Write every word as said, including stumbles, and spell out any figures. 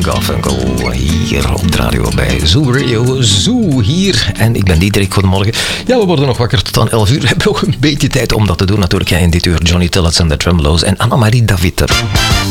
Garfunkel hier op de radio bij Zoo Radio Zoo hier. En ik ben Diederik, goedemorgen. Ja, we worden nog wakker tot aan elf uur. We hebben nog een beetje tijd om dat te doen natuurlijk. Ja, in dit uur Johnny Tillotson en de Tremolo's en Annemarie David.